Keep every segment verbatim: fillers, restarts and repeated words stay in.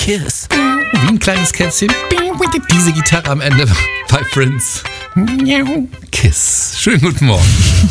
Kiss. Wie ein kleines Kätzchen. Diese Gitarre am Ende bei Prince. Kiss. Schönen guten Morgen.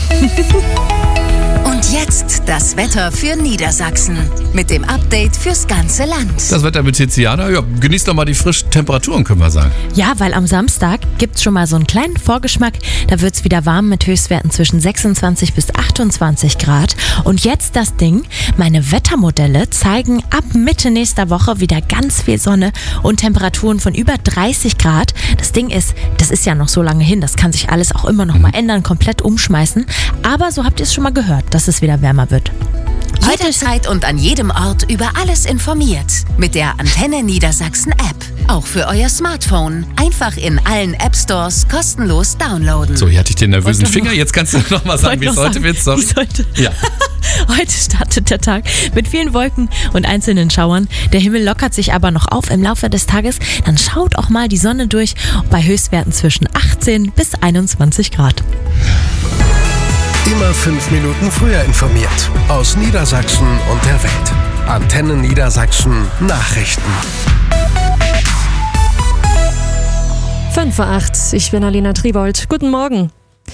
Und jetzt das Wetter für Niedersachsen mit dem Update fürs ganze Land. Das Wetter mit Tiziana, ja, genießt doch mal die frischen Temperaturen, können wir sagen. Ja, weil am Samstag gibt es schon mal so einen kleinen Vorgeschmack. Da wird es wieder warm mit Höchstwerten zwischen sechsundzwanzig bis achtundzwanzig Grad. Und jetzt das Ding, meine Wettermodelle zeigen ab Mitte nächster Woche wieder ganz viel Sonne und Temperaturen von über dreißig Grad. Das Ding ist, das ist ja noch so lange hin, das kann sich alles auch immer noch mal ändern, komplett umschmeißen. Aber so habt ihr es schon mal gehört, dass es wieder wärmer wird. Jederzeit und an jedem Ort über alles informiert. Mit der Antenne Niedersachsen App. Auch für euer Smartphone. Einfach in allen App Stores kostenlos downloaden. So, hier hatte ich den nervösen Finger. Jetzt kannst du noch mal sagen, wie es heute wird. Sorry. Heute. Ja. Heute startet der Tag mit vielen Wolken und einzelnen Schauern. Der Himmel lockert sich aber noch auf im Laufe des Tages. Dann schaut auch mal die Sonne durch bei Höchstwerten zwischen achtzehn bis einundzwanzig Grad. Immer fünf Minuten früher informiert. Aus Niedersachsen und der Welt. Antenne Niedersachsen Nachrichten. fünf Uhr acht, ich bin Alina Tribold. Guten Morgen.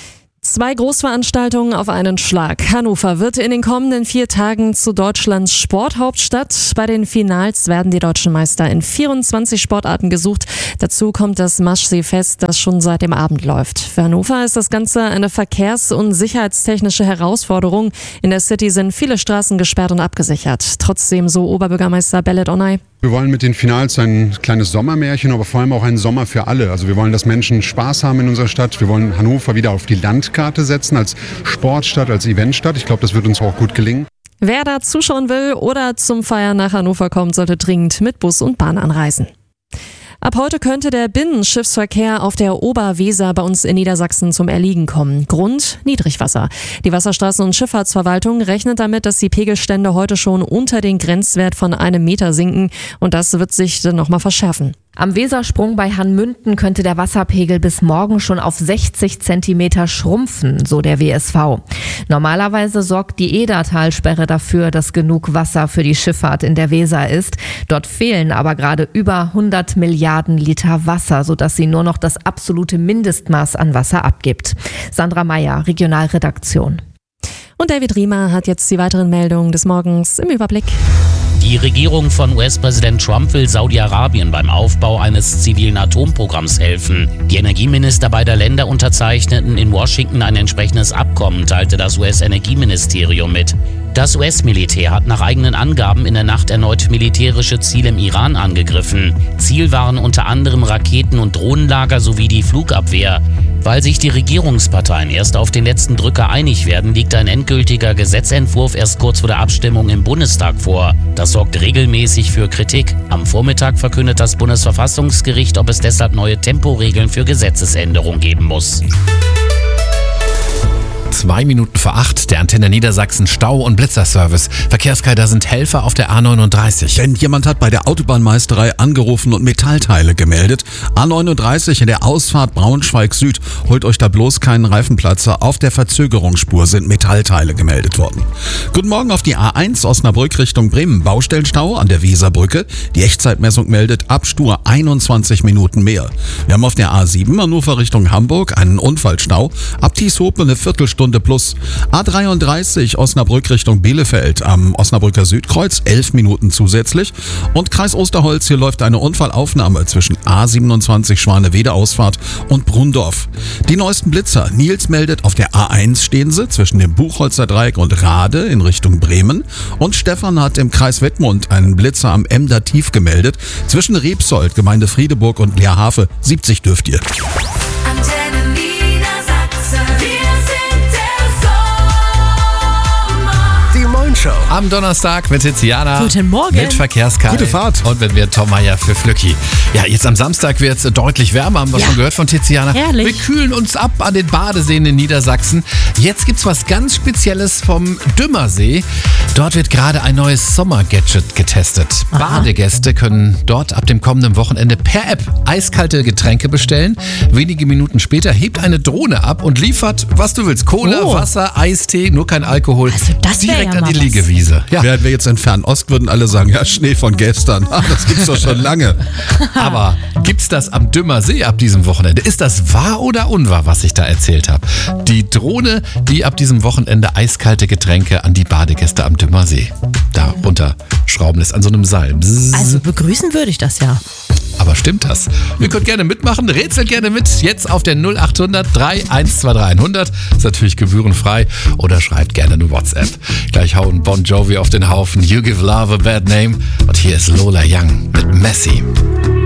Zwei Großveranstaltungen auf einen Schlag. Hannover wird in den kommenden vier Tagen zu Deutschlands Sporthauptstadt. Bei den Finals werden die deutschen Meister in vierundzwanzig Sportarten gesucht. Dazu kommt das Maschseefest, das schon seit dem Abend läuft. Für Hannover ist das Ganze eine verkehrs- und sicherheitstechnische Herausforderung. In der City sind viele Straßen gesperrt und abgesichert. Trotzdem, so Oberbürgermeister Belet Onay: Wir wollen mit den Finals ein kleines Sommermärchen, aber vor allem auch einen Sommer für alle. Also wir wollen, dass Menschen Spaß haben in unserer Stadt. Wir wollen Hannover wieder auf die Landkarte setzen, als Sportstadt, als Eventstadt. Ich glaube, das wird uns auch gut gelingen. Wer da zuschauen will oder zum Feiern nach Hannover kommt, sollte dringend mit Bus und Bahn anreisen. Ab heute könnte der Binnenschiffsverkehr auf der Oberweser bei uns in Niedersachsen zum Erliegen kommen. Grund: Niedrigwasser. Die Wasserstraßen- und Schifffahrtsverwaltung rechnet damit, dass die Pegelstände heute schon unter den Grenzwert von einem Meter sinken. Und das wird sich dann nochmal verschärfen. Am Wesersprung bei Hanmünden könnte der Wasserpegel bis morgen schon auf sechzig Zentimeter schrumpfen, so der W S V. Normalerweise sorgt die Edertalsperre dafür, dass genug Wasser für die Schifffahrt in der Weser ist. Dort fehlen aber gerade über hundert Milliarden Liter Wasser, sodass sie nur noch das absolute Mindestmaß an Wasser abgibt. Sandra Meyer, Regionalredaktion. Und David Riemer hat jetzt die weiteren Meldungen des Morgens im Überblick. Die Regierung von U S-Präsident Trump will Saudi-Arabien beim Aufbau eines zivilen Atomprogramms helfen. Die Energieminister beider Länder unterzeichneten in Washington ein entsprechendes Abkommen, teilte das U S-Energieministerium mit. Das U S-Militär hat nach eigenen Angaben in der Nacht erneut militärische Ziele im Iran angegriffen. Ziel waren unter anderem Raketen- und Drohnenlager sowie die Flugabwehr. Weil sich die Regierungsparteien erst auf den letzten Drücker einig werden, liegt ein endgültiger Gesetzentwurf erst kurz vor der Abstimmung im Bundestag vor. Das sorgt regelmäßig für Kritik. Am Vormittag verkündet das Bundesverfassungsgericht, ob es deshalb neue Temporegeln für Gesetzesänderungen geben muss. Zwei Minuten vor acht, der Antenne Niedersachsen Stau- und Blitzerservice. Verkehrskleider sind Helfer auf der A neununddreißig. Denn jemand hat bei der Autobahnmeisterei angerufen und Metallteile gemeldet. A neununddreißig in der Ausfahrt Braunschweig Süd. Holt euch da bloß keinen Reifenplatzer. Auf der Verzögerungsspur sind Metallteile gemeldet worden. Guten Morgen auf die A eins Osnabrück Richtung Bremen. Baustellenstau an der Weserbrücke. Die Echtzeitmessung meldet Abstur einundzwanzig Minuten mehr. Wir haben auf der A sieben Hannover Richtung Hamburg einen Unfallstau. Ab Tieshope eine Viertelstunde plus. A dreiunddreißig Osnabrück Richtung Bielefeld am Osnabrücker Südkreuz, elf Minuten zusätzlich. Und Kreis Osterholz, hier läuft eine Unfallaufnahme zwischen A siebenundzwanzig Schwanewede-Ausfahrt und Brunndorf. Die neuesten Blitzer. Nils meldet, auf der A eins stehen sie zwischen dem Buchholzer Dreieck und Rade in Richtung Bremen. Und Stefan hat im Kreis Wittmund einen Blitzer am Emder Tief gemeldet. Zwischen Rebsold, Gemeinde Friedeburg und Leerhafe. siebzig dürft ihr. Show. Am Donnerstag mit Tiziana. Guten Morgen. Mit Verkehrskarte. Gute Fahrt. Und mit mir Tom Meyer für Flücki. Ja, jetzt am Samstag wird es deutlich wärmer, haben wir Ja. schon gehört von Tiziana. Herrlich. Wir kühlen uns ab an den Badeseen in Niedersachsen. Jetzt gibt's was ganz Spezielles vom Dümmersee. Dort wird gerade ein neues Sommer-Gadget getestet. Aha. Badegäste können dort ab dem kommenden Wochenende per App eiskalte Getränke bestellen. Wenige Minuten später hebt eine Drohne ab und liefert, was du willst. Cola, Oh. Wasser, Eistee, nur kein Alkohol. Also das wär direkt ja an die mal was. Liegewiese. Wiese. Ja. Wären wir jetzt in Fernost, würden alle sagen, ja, Schnee von gestern. Ach, das gibt's doch schon lange. Aber gibt's das am Dümmer See ab diesem Wochenende? Ist das wahr oder unwahr, was ich da erzählt habe? Die Drohne, die ab diesem Wochenende eiskalte Getränke an die Badegäste am Dümmer See da runterschrauben lässt, an so einem Seil. Bzzz. Also begrüßen würde ich das ja. Aber stimmt das? Ihr könnt gerne mitmachen, rätselt gerne mit, jetzt auf der null acht hundert drei eins zwei drei hundert. Ist natürlich gebührenfrei oder schreibt gerne eine WhatsApp. Gleich hauen Bon Jovi auf den Haufen, You Give Love a Bad Name. Und hier ist Lola Young mit Messi.